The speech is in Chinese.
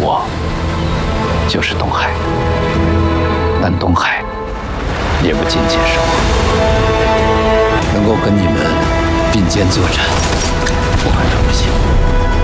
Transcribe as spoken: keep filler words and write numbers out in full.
我就是东海，但东海也不仅仅是我，能够跟你们并肩作战，我很荣幸。